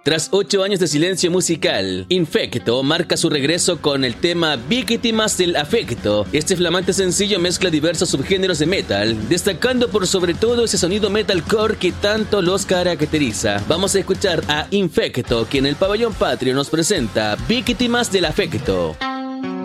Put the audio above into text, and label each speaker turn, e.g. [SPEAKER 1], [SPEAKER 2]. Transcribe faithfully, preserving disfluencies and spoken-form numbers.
[SPEAKER 1] Tras ocho años de silencio musical, Infecto marca su regreso con el tema Víctimas del Afecto. Este flamante sencillo mezcla diversos subgéneros de metal, destacando por sobre todo ese sonido metalcore que tanto los caracteriza. Vamos a escuchar a Infecto, que en el Pabellón Patrio nos presenta Víctimas del Afecto.